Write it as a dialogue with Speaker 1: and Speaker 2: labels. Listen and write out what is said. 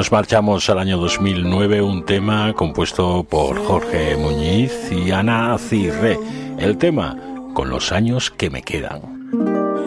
Speaker 1: nos marchamos al año 2009, un tema compuesto por Jorge Muñiz y Ana Cirré. El tema, Con los años que me quedan.